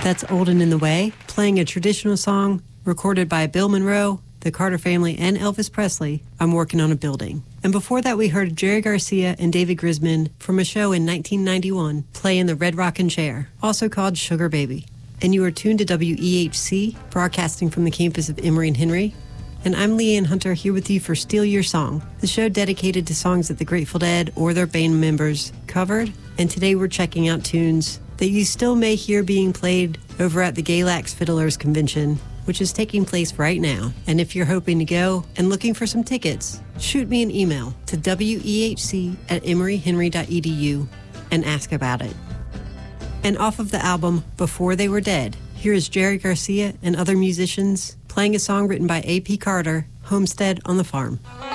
That's Old and in the Way, playing a traditional song recorded by Bill Monroe, the Carter family, and Elvis Presley, I'm Working on a Building. And before that, we heard Jerry Garcia and David Grisman from a show in 1991 playing the Red Rockin' Chair, also called Sugar Baby. And you are tuned to WEHC, broadcasting from the campus of Emory and Henry. And I'm Leanne Hunter here with you for Steal Your Song, the show dedicated to songs that the Grateful Dead or their band members covered. And today we're checking out tunes that you still may hear being played over at the Galax Fiddlers Convention, which is taking place right now. And if you're hoping to go and looking for some tickets, shoot me an email to wehc@emoryhenry.edu and ask about it. And off of the album Before They Were Dead, here is Jerry Garcia and other musicians playing a song written by A.P. Carter, Homestead on the Farm.